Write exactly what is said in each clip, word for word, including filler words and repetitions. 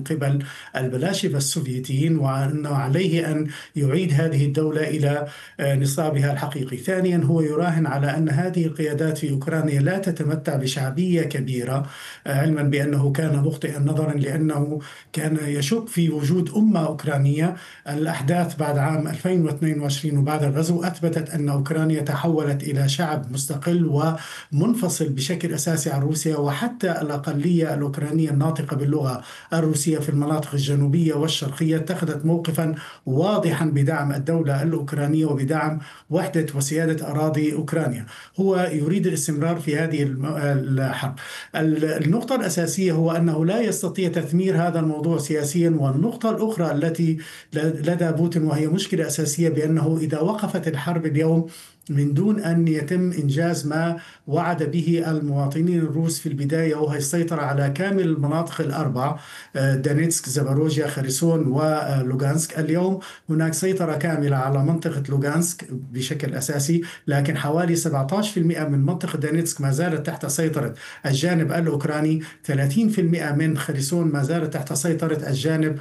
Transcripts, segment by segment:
من قبل البلاشفة السوفيتيين، وأنه عليه أن يعيد هذه الدولة إلى نصابها الحقيقي. ثانيا، هو يراهن على أن هذه القيادات في أوكرانيا لا تتمتع بشعبية كبيرة، علما بأنه كان مخطئا نظرا لأنه كان يشك في وجود أمة أوكرانية. الأحداث بعد عام ألفين واثنين وعشرين وبعد الغزو أثبتت أن أوكرانيا تحولت إلى شعب مستقل ومنفصل بشكل أساسي عن روسيا، وحتى الأقلية الأوكرانية الناطقة باللغة الروسية في المناطق الجنوبية والشرقية اتخذت موقفا واضحا بدعم الدولة الأوكرانية وبدعم وحدة وسيادة أراضي أوكرانيا. هو يريد الاستمرار في هذه الحرب. النقطة الأساسية هو أنه لا يستطيع تثمير هذا الموضوع سياسيا. والنقطة الأخرى التي لدى بوتين وهي مشكلة أساسية، بأنه إذا وقفت الحرب اليوم من دون أن يتم إنجاز ما وعد به المواطنين الروس في البداية، وهي السيطرة على كامل المناطق الأربع، دونيتسك، زاباروجيا، خرسون ولوغانسك. اليوم هناك سيطرة كاملة على منطقة لوغانسك بشكل أساسي، لكن حوالي سبعة عشر بالمئة من منطقة دونيتسك ما زالت تحت سيطرة الجانب الأوكراني، ثلاثين بالمئة من خرسون ما زالت تحت سيطرة الجانب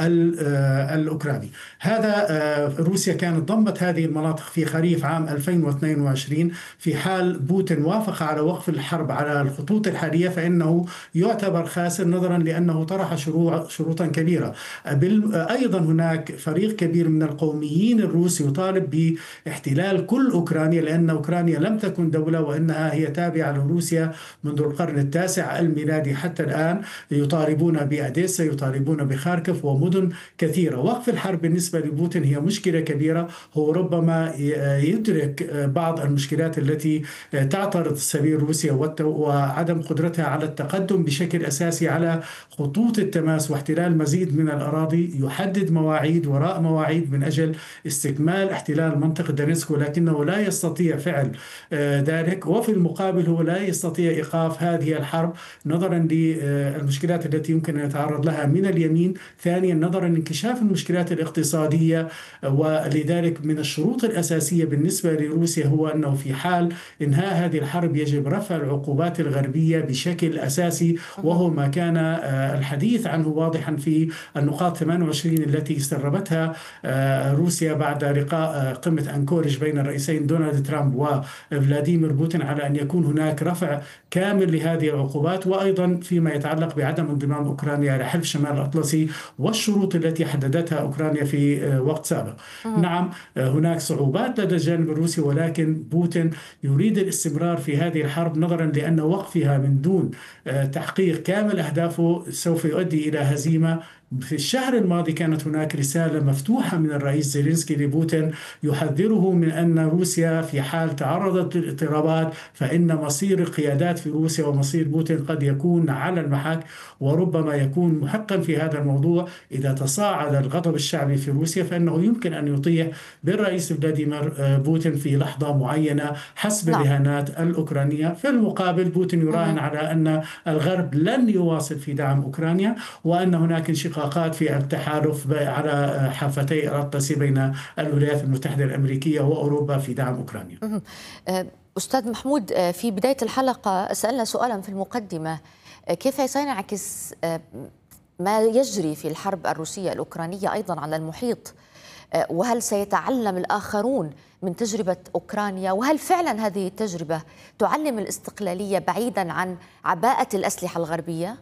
الأوكراني. هذا روسيا كانت ضمت هذه المناطق في خريف عام ألفين واثنين وعشرين. في حال بوتين وافق على وقف الحرب على الخطوط الحالية فإنه يعتبر خاسر، نظرا لأنه طرح شروطا كبيرة. أيضا هناك فريق كبير من القوميين الروس يطالب باحتلال كل أوكرانيا، لأن أوكرانيا لم تكن دولة وإنها هي تابعة لروسيا منذ القرن التاسع الميلادي حتى الآن. يطالبون بأديسا، يطالبون بخاركف ومدن كثيرة. وقف الحرب بالنسبة لبوتين هي مشكلة كبيرة. هو ربما يدرك بعض المشكلات التي تعترض سبيل روسيا وعدم قدرتها على التقدم بشكل أساسي على خطوط التماس واحتلال مزيد من الأراضي. يحدد مواعيد وراء مواعيد من أجل استكمال احتلال منطقة دونيتسك، ولكنه لا يستطيع فعل ذلك. وفي المقابل هو لا يستطيع إيقاف هذه الحرب نظرا للمشكلات التي يمكن أن يتعرض لها من اليمين. ثانيا، نظرا لانكشاف المشكلات الاقتصادية. ولذلك من الشروط الأساسية بالنسبة لروسيا هو أنه في حال إنهاء هذه الحرب يجب رفع العقوبات الغربية بشكل أساسي، وهو ما كان الحديث عنه واضحا في النقاط ثمانية وعشرين التي سربتها روسيا بعد لقاء قمة أنكورج بين الرئيسين دونالد ترامب وفلاديمير بوتين، على أن يكون هناك رفع كامل لهذه العقوبات. وأيضا فيما يتعلق بعدم انضمام أوكرانيا إلى حلف شمال الأطلسي والشروط التي حددتها أوكرانيا في وقت سابق. نعم، هناك صعوبات لدى الجانب الروسي، ولكن بوتين يريد الاستمرار في هذه الحرب نظرا لأن وقفها من دون تحقيق كامل أهدافه سوف يؤدي إلى هزيمة. في الشهر الماضي كانت هناك رسالة مفتوحة من الرئيس زيلينسكي لبوتين يحذره من أن روسيا في حال تعرضت للاضطرابات فإن مصير القيادات في روسيا ومصير بوتين قد يكون على المحك، وربما يكون محقا في هذا الموضوع. إذا تصاعد الغضب الشعبي في روسيا فإنه يمكن أن يطيح بالرئيس فلاديمير بوتين في لحظة معينة حسب نعم. الرهانات الأوكرانية. في المقابل بوتين يراهن على أن الغرب لن يواصل في دعم أوكرانيا، وأن هناك انشقاقات في التحالف على حافتي الأطلسي بين الولايات المتحدة الأمريكية وأوروبا في دعم أوكرانيا. أستاذ محمود، في بداية الحلقة سألنا سؤالا في المقدمة: كيف سينعكس ما يجري في الحرب الروسية الأوكرانية أيضا على المحيط؟ وهل سيتعلم الآخرون من تجربة أوكرانيا؟ وهل فعلا هذه التجربة تعلم الاستقلالية بعيدا عن عباءة الأسلحة الغربية؟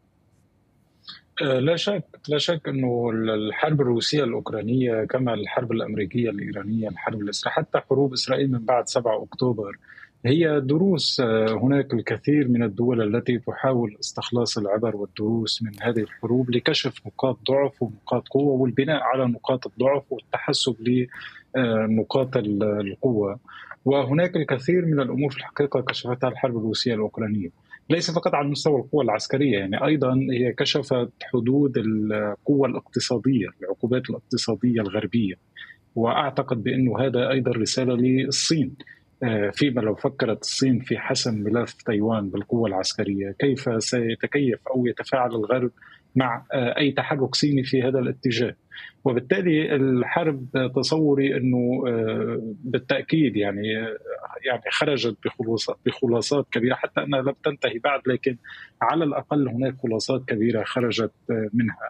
لا شك لا شك أنه الحرب الروسية الأوكرانية كما الحرب الأمريكية الإيرانية، الحرب الإسرائيلية، حتى حروب إسرائيل من بعد سبعة أكتوبر، هي دروس. هناك الكثير من الدول التي تحاول استخلاص العبر والدروس من هذه الحروب لكشف نقاط ضعف ونقاط قوة والبناء على نقاط الضعف والتحسب لنقاط القوة. وهناك الكثير من الأمور في الحقيقة كشفتها الحرب الروسية الأوكرانية، ليس فقط على مستوى القوة العسكرية، يعني أيضا هي كشفت حدود القوة الاقتصادية، العقوبات الاقتصادية الغربية. وأعتقد بأنه هذا أيضا رسالة للصين، فيما لو فكرت الصين في حسم ملف تايوان بالقوة العسكرية كيف سيتكيف أو يتفاعل الغرب مع أي تحرك صيني في هذا الاتجاه. وبالتالي الحرب تصوري أنه بالتأكيد يعني يعني خرجت بخلاصات بخلاصات كبيرة، حتى أنها لم تنتهي بعد، لكن على الأقل هناك خلاصات كبيرة خرجت منها.